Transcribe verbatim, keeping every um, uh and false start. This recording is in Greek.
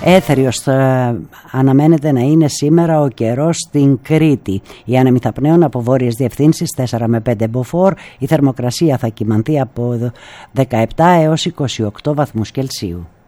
Έθριος ε, αναμένεται να είναι σήμερα ο καιρός στην Κρήτη. Οι άνεμοι θα πνέουν από βόρειες διευθύνσεις τέσσερα με πέντε μποφόρ. Η θερμοκρασία θα κυμανθεί από δεκαεπτά έως είκοσι οκτώ βαθμούς Κελσίου.